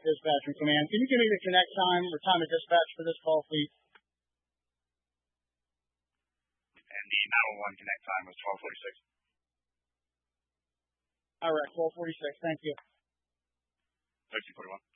Dispatching Command. Can you give me the connect time or time of dispatch for this call, please? And the 911 connect time was 12:46. All right, 12:46. Thank you. 13:41.